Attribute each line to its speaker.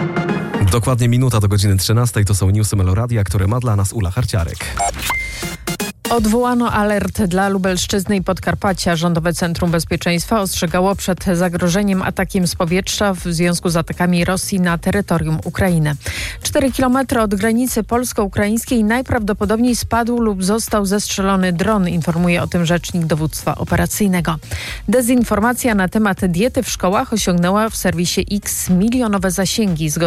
Speaker 1: Dokładnie minuta do godziny 13. To są newsy Meloradia, które ma dla nas Ula Harciarek.
Speaker 2: Odwołano alert dla Lubelszczyzny i Podkarpacia. Rządowe Centrum Bezpieczeństwa ostrzegało przed zagrożeniem atakiem z powietrza w związku z atakami Rosji na terytorium Ukrainy. 4 kilometry od granicy polsko-ukraińskiej najprawdopodobniej spadł lub został zestrzelony dron, informuje o tym rzecznik dowództwa operacyjnego. Dezinformacja na temat diety w szkołach osiągnęła w serwisie X milionowe zasięgi.